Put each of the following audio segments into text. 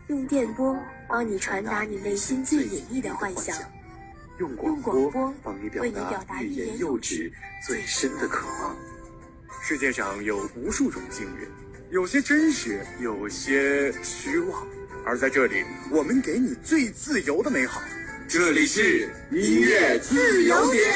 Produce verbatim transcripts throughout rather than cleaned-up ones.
用电波帮你传达你内心最隐秘的幻想， 用广播帮你表达欲言又止最深的渴望。世界上有无数种境遇，有些真实，有些虚妄，而在这里，我们给你最自由的美好。这里是音乐自由点。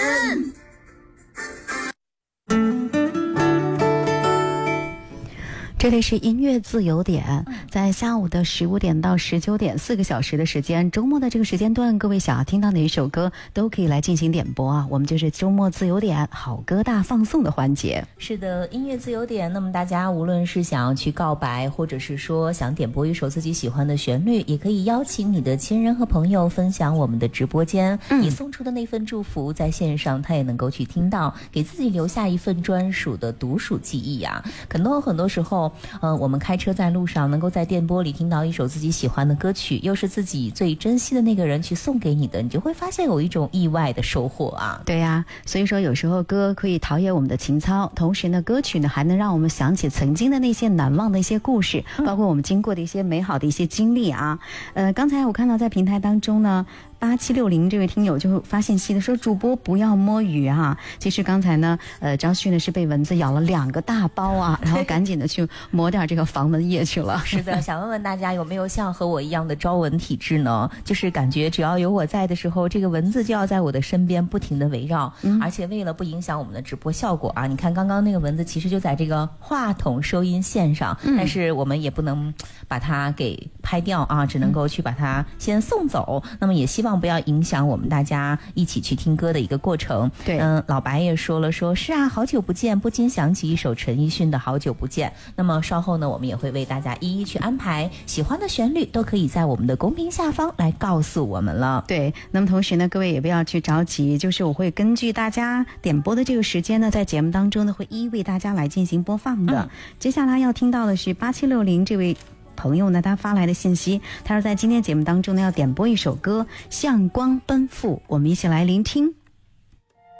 这里是音乐自由点，在下午的十五点到十九点，四个小时的时间，周末的这个时间段，各位想要听到哪一首歌都可以来进行点播啊。我们就是周末自由点好歌大放送的环节。 是的，音乐自由点。那么大家无论是想要去告白，或者是说想点播一首自己喜欢的旋律，也可以邀请你的亲人和朋友分享我们的直播间，嗯、你送出的那份祝福，在线上他也能够去听到，给自己留下一份专属的独属记忆啊。很多很多时候。呃，我们开车在路上，能够在电波里听到一首自己喜欢的歌曲，又是自己最珍惜的那个人去送给你的，你就会发现有一种意外的收获啊。 对呀、啊，所以说有时候歌可以陶冶我们的情操，同时呢，歌曲呢还能让我们想起曾经的那些难忘的一些故事，包括我们经过的一些美好的一些经历啊。呃，刚才我看到在平台当中呢。八七六零这位听友就发信息的说，主播不要摸鱼啊。其实刚才呢，呃，张旭呢是被蚊子咬了两个大包啊，然后赶紧的去抹点这个防蚊液去了。 是的，想问问大家有没有像和我一样的招蚊体质呢？就是感觉只要有我在的时候，这个蚊子就要在我的身边不停的围绕，嗯、而且为了不影响我们的直播效果啊，你看刚刚那个蚊子其实就在这个话筒收音线上，嗯、但是我们也不能把它给拍掉啊，只能够去把它先送走。嗯、那么也希望不要影响我们大家一起去听歌的一个过程。 对， 嗯，老白也说了，说是啊，好久不见，不禁想起一首陈奕迅的《好久不见》。那么稍后呢，我们也会为大家一一去安排，喜欢的旋律都可以在我们的公屏下方来告诉我们了。 对，那么同时呢，各位也不要去着急，就是我会根据大家点播的这个时间呢，在节目当中呢，会一一为大家来进行播放的。嗯、接下来要听到的是八七六零这位朋友呢，他发来的信息，他说在今天节目当中呢，要点播一首歌《向光奔赴》，我们一起来聆听。